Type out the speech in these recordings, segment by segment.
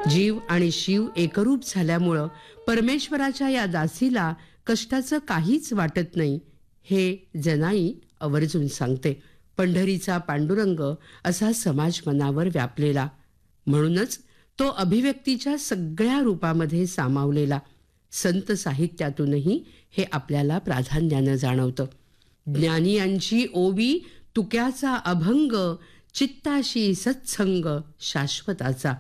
जीव आणि शिव एकरूप झाल्यामुळं परमेश्वराच्या या दासीला कष्टाचं काहीच वाटत नाही हे जनाई आवर्जून सांगते. पंढरीचा पांडुरंग असा समाज मनावर व्यापलेला, म्हणूनच तो अभिव्यक्तीच्या सगळ्या रूपामध्ये सामावलेला. संत साहित्यातूनही हे आपल्याला प्राधान्यानं जाणवतं. ज्ञानियांची ओवी तुक्याचा अभंग, चित्ताशी सत्संग शाश्वताचा.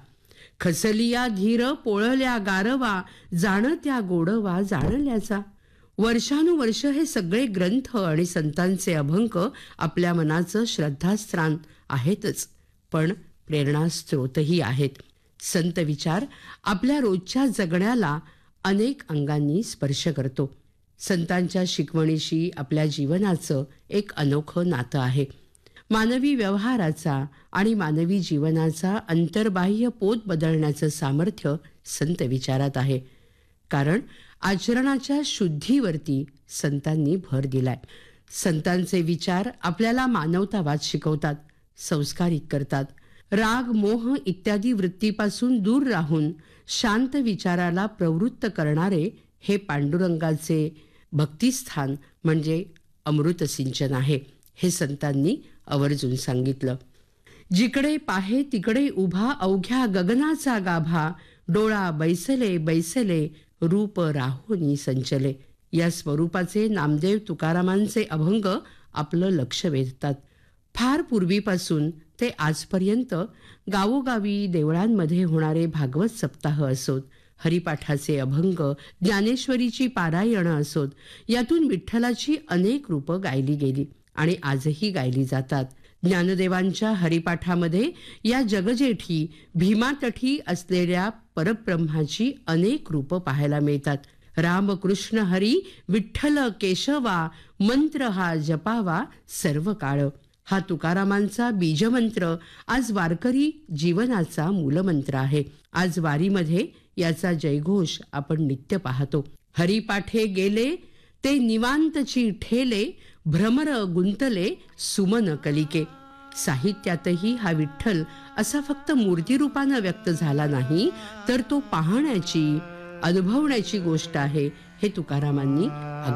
खसलिया धीर पोळल्या गारवा, जाणत्या गोडवा जाणल्याचा. वर्षानुवर्ष हे सगळे ग्रंथ आणि संतांचे अभंग आपल्या मनाचं श्रद्धास्थान आहेतच, पण प्रेरणास्त्रोतही आहेत. संत विचार आपल्या रोजच्या जगण्याला अनेक अंगांनी स्पर्श करतो. संतांच्या शिकवणीशी आपल्या जीवनाचं एक अनोखं नातं आहे. मानवी व्यवहाराचा आणि मानवी जीवनाचा अंतर्बाह्य पोत बदलण्याचं सामर्थ्य संत विचारात आहे. कारण आचरणाच्या शुद्धीवरती संतांनी भर दिलाय. संतांचे विचार आपल्याला मानवतावाद शिकवतात, संस्कारित करतात. राग मोह इत्यादी वृत्तीपासून दूर राहून शांत विचाराला प्रवृत्त करणारे हे पांडुरंगाचे भक्तिस्थान म्हणजे अमृत सिंचन आहे, हे संतांनी आवर्जून सांगितलं. जिकडे पाहे तिकडे उभा अवघ्या गगनाचा गाभा, डोळा बैसले बैसले रूप राहोनी संचले. या स्वरूपाचे नामदेव तुकारामांचे अभंग आपलं लक्ष वेधतात. फार पूर्वीपासून ते आजपर्यंत गावोगावी देवळांमध्ये होणारे भागवत सप्ताह असोत, हरिपाठाचे अभंग, ज्ञानेश्वरीची पारायणं असोत, यातून विठ्ठलाची अनेक रूपं गायली गेली आणि आजही गायली जातात. ज्ञानदेवांच्या हरिपाठामध्ये या जगजेठी भीमातठी असलेल्या परब्रह्माची अनेक रूपं पाहायला मिळतात. राम कृष्ण हरी विठ्ठल केशवा, मंत्र हा जपावा सर्व काळ. हा तुकारामांचा बीजमंत्र आज वारकरी जीवनाचा मूलमंत्र आहे. आज वारीमध्ये याचा जयघोष आपण नित्य पाहतो. हरिपाठे गेले ते निवांतची ठेले, भ्रमर गुंतले सुमन कलिके. साहित्यातही हा विठ्ठल असा फक्त मूर्तिरूपानं व्यक्त झाला नाही, तर तो पाहण्याची, अनुभवण्याची गोष्ट आहे, हे तुकारामांनी